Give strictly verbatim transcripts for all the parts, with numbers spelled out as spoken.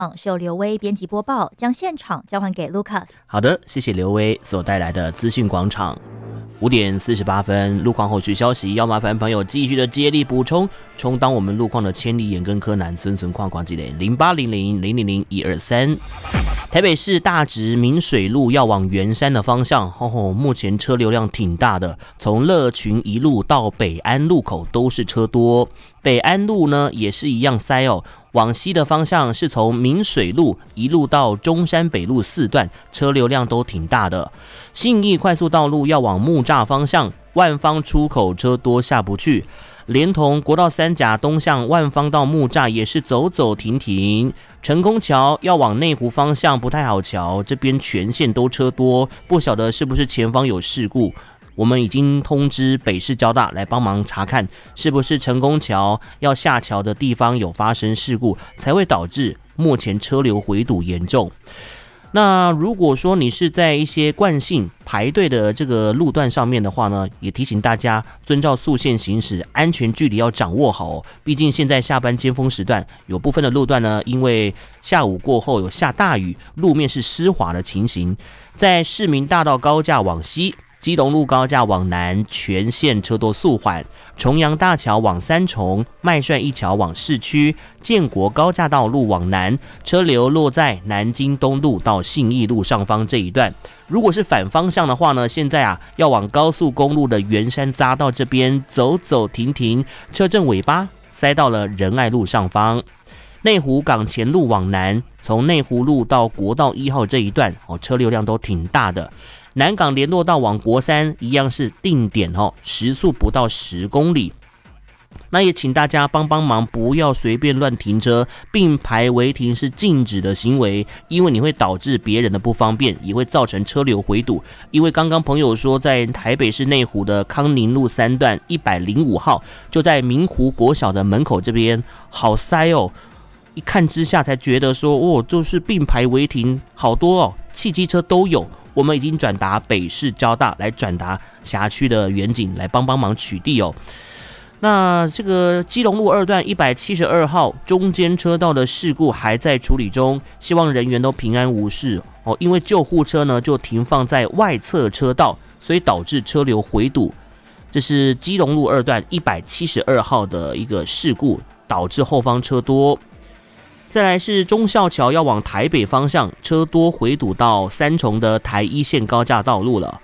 昂秀刘威编辑播报，将现场交还给 Lucas。 好的，谢谢刘威所带来的资讯广场。五点四十八分，路况后续消息，要麻烦朋友继续的接力补充，充当我们路况的千里眼跟柯南，孙孙况况积累零八零零零零零一二三。台北市大直明水路要往圆山的方向，哦，目前车流量挺大的，从乐群一路到北安路口都是车多。北安路呢也是一样塞哦，往西的方向是从明水路一路到中山北路四段，车流量都挺大的。信义快速道路要往木栅方向，万方出口车多下不去，连同国道三甲东向万方到木栅也是走走停停。成功桥要往内湖方向不太好瞧，这边全线都车多，不晓得是不是前方有事故。我们已经通知北市交大来帮忙查看，是不是成功桥要下桥的地方有发生事故，才会导致目前车流回堵严重。那如果说你是在一些惯性排队的这个路段上面的话呢，也提醒大家遵照速线行驶，安全距离要掌握好哦。毕竟现在下班尖峰时段，有部分的路段呢，因为下午过后有下大雨，路面是湿滑的情形。在市民大道高架往西，基隆路高架往南全线车多速缓，重阳大桥往三重，麦帅一桥往市区，建国高架道路往南，车流落在南京东路到信义路上方这一段。如果是反方向的话呢，现在啊要往高速公路的圆山匝道这边走走停停，车阵尾巴塞到了仁爱路上方。内湖港前路往南，从内湖路到国道一号这一段，哦，车流量都挺大的。南港联络道往国三一样是定点哦，时速不到十公里。那也请大家帮帮忙，不要随便乱停车，并排违停是禁止的行为，因为你会导致别人的不方便，也会造成车流回堵。因为刚刚朋友说，在台北市内湖的康宁路三段一百零五号，就在明湖国小的门口这边，好塞哦。一看之下才觉得说，哦，就是并排违停，好多哦，汽机车都有。我们已经转达北市交大来转达辖区的员警来帮帮忙取缔哦。那这个基隆路二段一百七十二号中间车道的事故还在处理中，希望人员都平安无事哦。因为救护车呢就停放在外侧车道，所以导致车流回堵。这是基隆路二段一百七十二号的一个事故，导致后方车多。再来是忠孝桥要往台北方向，车多回堵到三重的台一线高架道路了。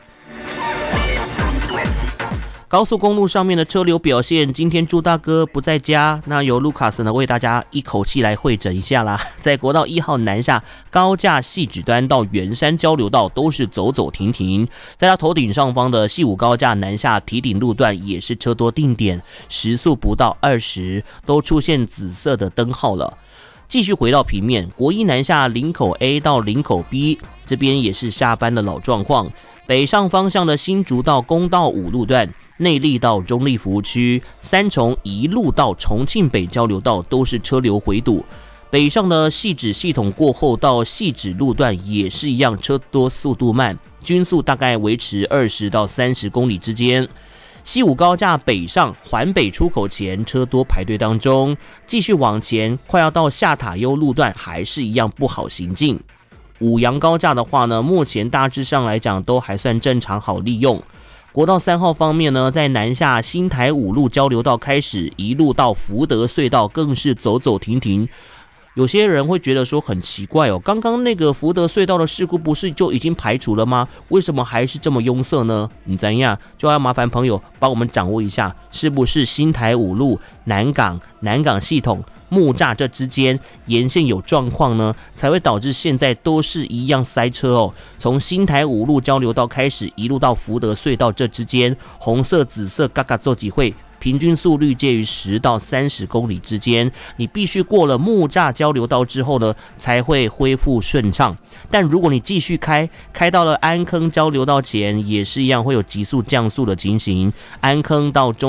高速公路上面的车流表现，今天朱大哥不在家，那由卢卡斯呢为大家一口气来汇整一下啦。在国道一号南下高架汐止端到圆山交流道都是走走停停，在它头顶上方的汐五高架南下堤顶路段也是车多定点，时速不到二十，都出现紫色的灯号了。继续回到平面，国一南下林口 A 到林口 B 这边也是下班的老状况。北上方向的新竹到公道五路段，内壢到中壢服务区，三重一路到重庆北交流道都是车流回堵。北上的汐止系统过后到汐止路段也是一样，车多速度慢，均速大概维持二十到三十公里之间。西武高架北上环北出口前车多排队当中，继续往前快要到下塔悠路段还是一样不好行进。五杨高架的话呢，目前大致上来讲都还算正常好利用。国道三号方面呢，在南下新台五路交流道开始一路到福德隧道更是走走停停。有些人会觉得说很奇怪哦，刚刚那个福德隧道的事故不是就已经排除了吗？为什么还是这么拥塞呢？你怎样就要麻烦朋友帮我们掌握一下，是不是新台五路、南港、南港系统、木栅这之间沿线有状况呢，才会导致现在都是一样塞车哦。从新台五路交流道开始，一路到福德隧道这之间，红色、紫色嘎嘎做几会。平均速率介于十到三十公里之间，你必须过了木栅交流道之后呢，才会恢复顺畅。但如果你继续开，开到了安坑交流道前，也是一样会有急速降速的情形。安坑到中